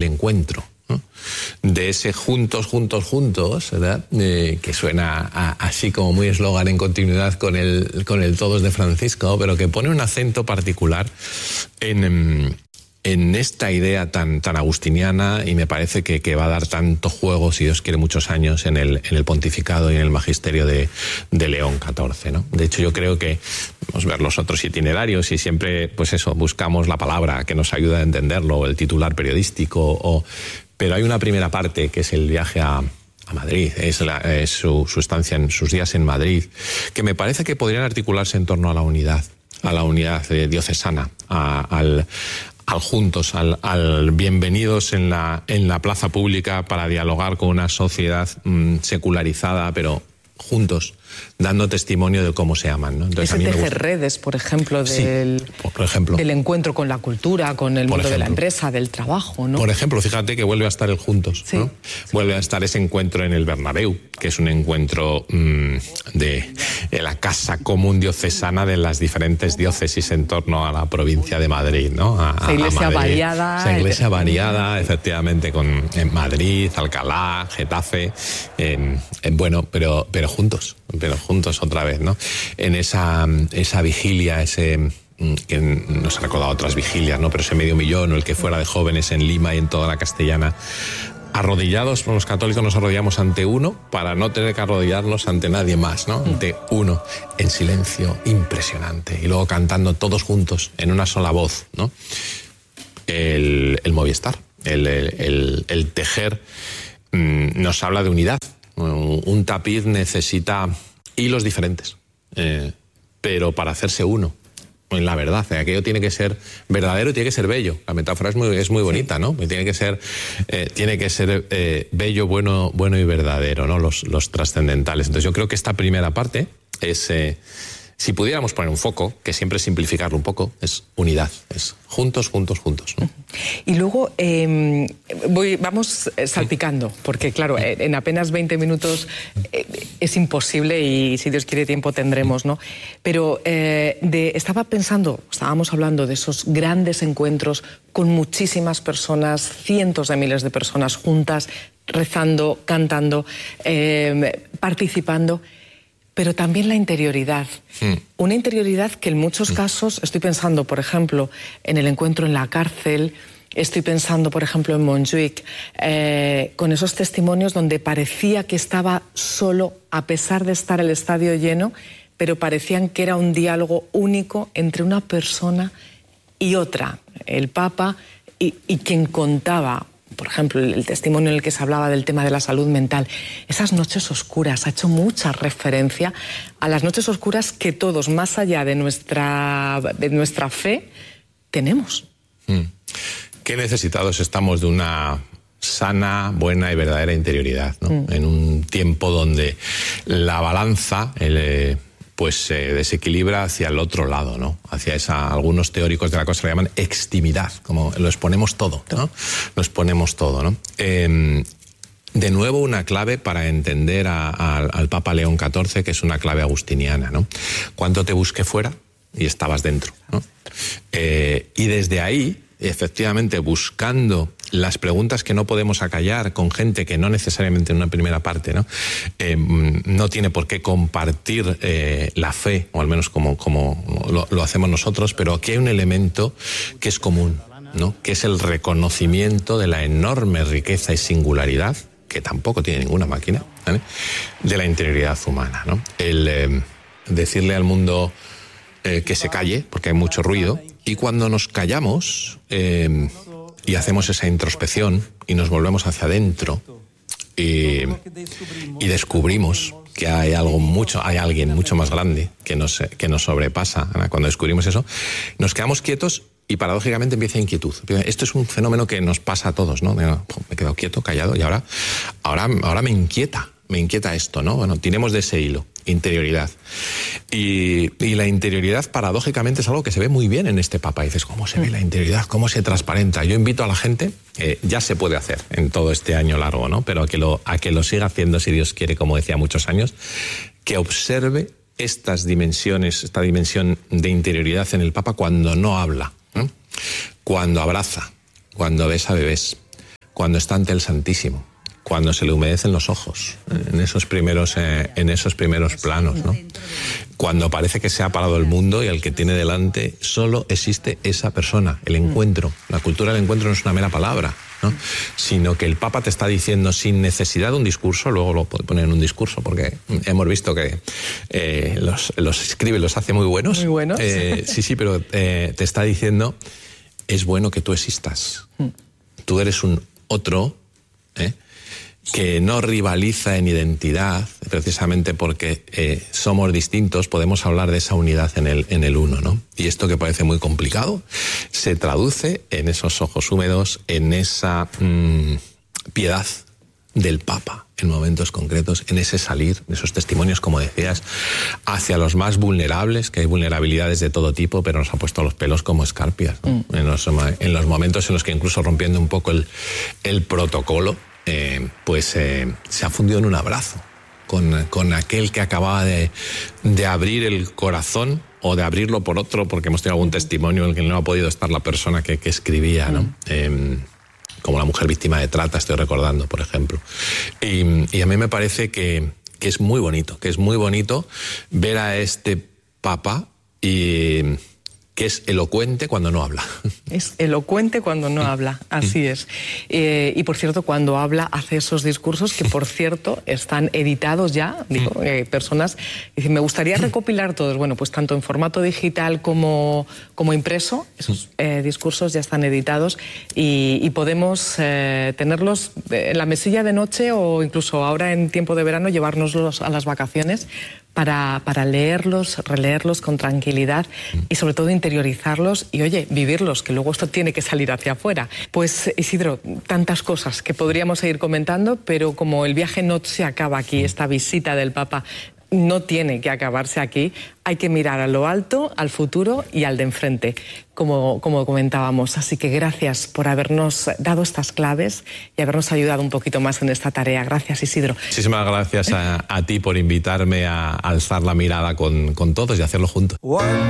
encuentro, ¿no? De ese juntos, ¿verdad? Que suena así como muy eslogan en continuidad con el Todos de Francisco, pero que pone un acento particular en esta idea tan agustiniana, y me parece que va a dar tanto juego, si Dios quiere, muchos años en el pontificado y en el magisterio de León XIV, ¿no? De hecho, yo creo que vamos a ver los otros itinerarios y siempre, pues eso, buscamos la palabra que nos ayuda a entenderlo, el titular periodístico, pero hay una primera parte que es el viaje a Madrid, es su estancia en sus días en Madrid, que me parece que podrían articularse en torno a la unidad diocesana, al juntos, al bienvenidos en la plaza pública para dialogar con una sociedad secularizada, pero juntos, dando testimonio de cómo se aman, ¿no? Entonces, ese tejer redes, por ejemplo, del encuentro con la cultura, con el mundo de la empresa, del trabajo, ¿no? Por ejemplo, fíjate que vuelve a estar el Juntos, sí, ¿no? Vuelve a estar ese encuentro en el Bernabéu, que es un encuentro de la casa común diocesana de las diferentes diócesis en torno a la provincia de Madrid, ¿no? Esa iglesia variada. Esa iglesia variada, efectivamente, en Madrid, Alcalá, Getafe, bueno, pero juntos otra vez, ¿no? En esa vigilia, que nos ha recordado otras vigilias, ¿no? Pero ese 500.000, o el que fuera de jóvenes en Lima y en toda la Castellana, arrodillados, los católicos nos arrodillamos ante uno para no tener que arrodillarnos ante nadie más, ¿no? Ante uno, en silencio, impresionante, y luego cantando todos juntos, en una sola voz, ¿no? El Movistar, el tejer, nos habla de unidad. Un tapiz necesita hilos diferentes, pero para hacerse uno, en la verdad, aquello tiene que ser verdadero y tiene que ser bello. La metáfora es muy bonita, ¿no? Tiene que ser bello, bueno y verdadero, ¿no? Los trascendentales. Entonces yo creo que esta primera parte es, si pudiéramos poner un foco, que siempre es simplificarlo un poco, es unidad, es juntos, ¿no? Y luego vamos salpicando, porque claro, en apenas 20 minutos es imposible, y si Dios quiere tiempo tendremos, ¿no? Pero estábamos hablando de esos grandes encuentros con muchísimas personas, cientos de miles de personas juntas, rezando, cantando, participando. Pero también la interioridad. Una interioridad que en muchos casos, estoy pensando, por ejemplo, en el encuentro en la cárcel, estoy pensando, por ejemplo, en Montjuic, con esos testimonios donde parecía que estaba solo, a pesar de estar el estadio lleno, pero parecían que era un diálogo único entre una persona y otra, el Papa, y quien contaba, por ejemplo, el testimonio en el que se hablaba del tema de la salud mental. Esas noches oscuras, ha hecho mucha referencia a las noches oscuras que todos, más allá de nuestra fe, tenemos. Qué necesitados estamos de una sana, buena y verdadera interioridad, ¿no? En un tiempo donde la balanza se desequilibra hacia el otro lado, ¿no? Hacia algunos teóricos de la cosa lo llaman extimidad, como lo exponemos todo, ¿no? Lo exponemos todo, ¿no? De nuevo, una clave para entender al Papa León XIV, que es una clave agustiniana, ¿no? Cuánto te busqué fuera y estabas dentro, ¿no? Y desde ahí, efectivamente, buscando las preguntas que no podemos acallar con gente que no necesariamente en una primera parte, ¿no? No tiene por qué compartir la fe, o al menos como lo hacemos nosotros, pero aquí hay un elemento que es común, ¿no? Que es el reconocimiento de la enorme riqueza y singularidad, que tampoco tiene ninguna máquina, ¿vale?, de la interioridad humana, ¿no? El decirle al mundo que se calle, porque hay mucho ruido, y cuando nos callamos y hacemos esa introspección y nos volvemos hacia adentro y descubrimos que hay alguien mucho más grande que nos sobrepasa, ¿no? Cuando descubrimos eso, nos quedamos quietos y paradójicamente empieza inquietud. Esto es un fenómeno que nos pasa a todos, ¿no? Me he quedado quieto, callado, y ahora me inquieta esto, ¿no? Bueno, tiremos de ese hilo. Interioridad. Y la interioridad, paradójicamente, es algo que se ve muy bien en este Papa. Y dices, ¿cómo se ve la interioridad? ¿Cómo se transparenta? Yo invito a la gente, ya se puede hacer en todo este año largo, ¿no? Pero a que lo siga haciendo, si Dios quiere, como decía, muchos años, que observe esta dimensión de interioridad en el Papa cuando no habla, ¿no? Cuando abraza, cuando besa bebés, cuando está ante el Santísimo, cuando se le humedecen los ojos, en esos primeros planos, ¿no? Cuando parece que se ha parado el mundo y el que tiene delante solo existe esa persona, el encuentro. La cultura del encuentro no es una mera palabra, ¿no? Sino que el Papa te está diciendo sin necesidad de un discurso, luego lo puede poner en un discurso, porque hemos visto que los escribe, los hace muy buenos. Muy buenos. Sí, pero te está diciendo, es bueno que tú existas. Tú eres un otro, que no rivaliza en identidad, precisamente porque somos distintos, podemos hablar de esa unidad en el uno, ¿no? Y esto que parece muy complicado se traduce en esos ojos húmedos, en esa piedad del Papa en momentos concretos, en ese salir, en esos testimonios, como decías, hacia los más vulnerables, que hay vulnerabilidades de todo tipo, pero nos ha puesto los pelos como escarpias, ¿no? En los momentos en los que incluso rompiendo un poco el protocolo, se ha fundido en un abrazo con aquel que acababa de abrir el corazón o de abrirlo por otro, porque hemos tenido algún testimonio en el que no ha podido estar la persona que escribía, ¿no? Como la mujer víctima de trata, estoy recordando, por ejemplo. Y a mí me parece que es muy bonito, ver a este Papa y que es elocuente cuando no habla. Es elocuente cuando no habla, así es. Y por cierto, cuando habla hace esos discursos que, por cierto, están editados ya. Digo, personas dicen, me gustaría recopilar todos. Bueno, pues tanto en formato digital como impreso, esos discursos ya están editados y podemos tenerlos en la mesilla de noche o incluso ahora en tiempo de verano llevárnoslos a las vacaciones para leerlos, releerlos con tranquilidad y sobre todo interiorizarlos y, oye, vivirlos, que luego esto tiene que salir hacia afuera. Pues, Isidro, tantas cosas que podríamos seguir comentando, pero como el viaje no se acaba aquí, esta visita del Papa no tiene que acabarse aquí, hay que mirar a lo alto, al futuro y al de enfrente, como comentábamos. Así que gracias por habernos dado estas claves y habernos ayudado un poquito más en esta tarea. Gracias, Isidro. Muchísimas gracias a ti por invitarme a alzar la mirada con todos y hacerlo juntos.